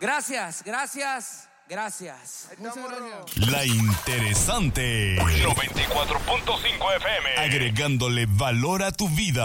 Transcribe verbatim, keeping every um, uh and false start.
Gracias, gracias, gracias. Muchas gracias. La Interesante. noventa y cuatro punto cinco F M. Agregándole valor a tu vida.